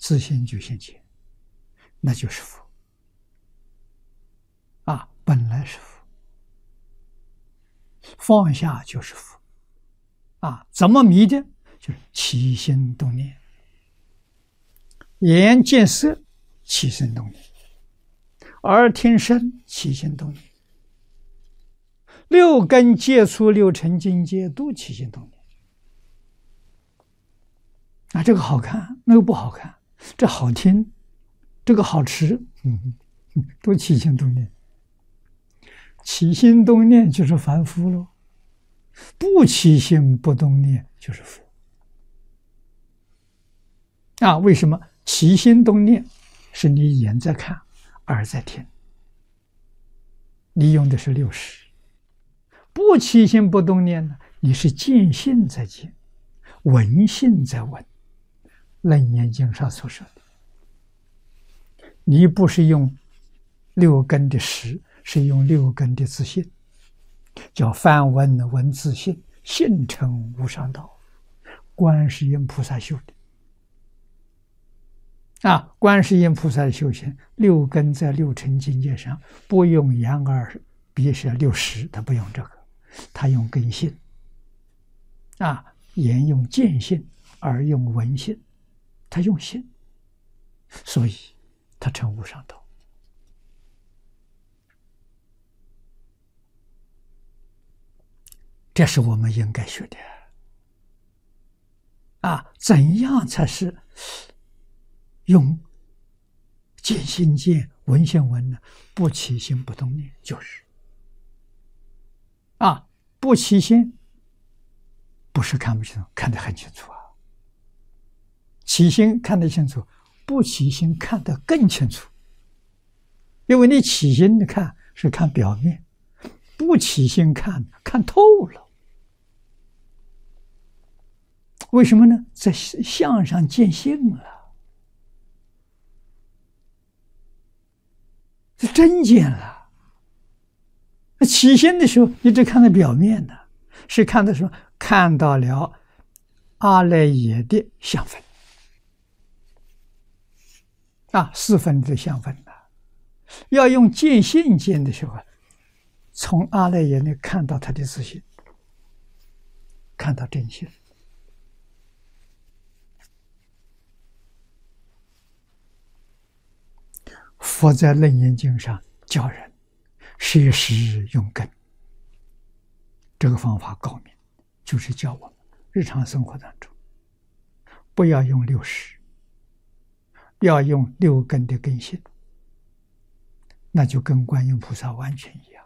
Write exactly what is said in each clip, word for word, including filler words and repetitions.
自信就现前，那就是佛啊，本来是佛，放下就是佛啊。怎么迷的？就是起心动念，眼见色起心动念，耳听声起心动念，六根接触六尘境界都起心动念啊，这个好看，那个不好看，这好听，这个好吃，嗯，都起心动念。起心动念就是凡夫喽，不起心不动念就是佛啊。为什么起心动念是你眼在看，耳在听，你用的是六识；不起心不动念呢，你是见性在见，闻性在闻。楞严经上所说的，你不是用六根的识，是用六根的自信，叫梵文闻自性，性成无上道。观世音菩萨修的啊，观世音菩萨的修行，六根在六尘境界上不用眼耳鼻舌六识，他不用这个，他用根性啊，眼用见性，耳用闻性，他用心，所以他成无上道。这是我们应该学的啊！怎样才是用见心见，闻性闻呢？不起心不动念，就是啊！不起心，不是看不清楚，看得很清楚啊。起心看得清楚，不起心看得更清楚。因为你起心看是看表面，不起心看看透了。为什么呢？在相上见性了，是真见了。起心的时候，你只看到表面的，是看的时候看到了阿赖耶的相分啊，四分的相分的。要用见性见的时候，从阿赖耶那看到他的自信，看到真性。佛在《楞严经》上教人摄识用根，这个方法高明，就是教我们日常生活当中不要用六识，要用六根的根性，那就跟观音菩萨完全一样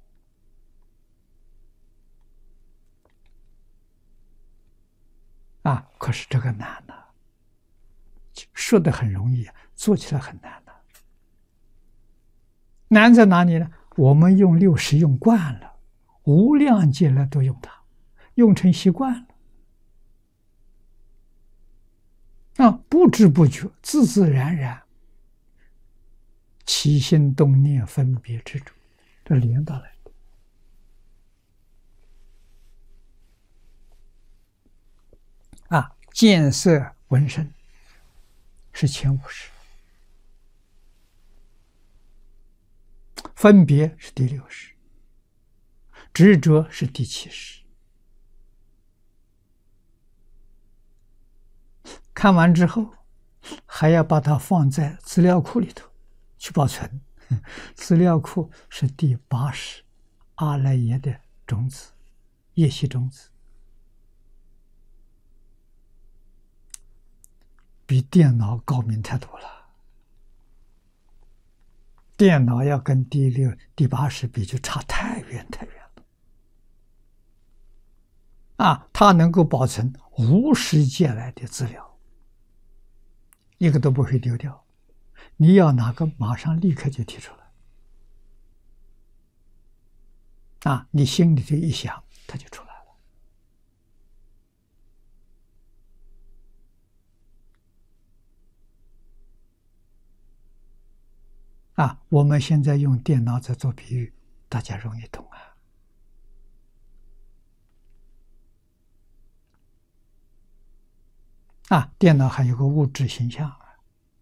啊！可是这个难呐、啊，说的很容易，做起来很难呐、啊。难在哪里呢？我们用六识用惯了，无量劫来都用它，用成习惯了啊，不知不觉，自自然然，起心动念分别执着，这连到来的啊。见色闻声是前五识，分别是第六识，执着是第七识。看完之后，还要把它放在资料库里头去保存。资料库是第八识，阿赖耶的种子，业习种子，比电脑高明太多了。电脑要跟第六、第八识比，就差太远太远了。啊，它能够保存无始劫来的资料，一个都不会丢掉。你要哪个，马上立刻就提出来。啊，你心里头一想，它就出来了。啊，我们现在用电脑在做比喻，大家容易懂啊。啊，电脑还有个物质形象，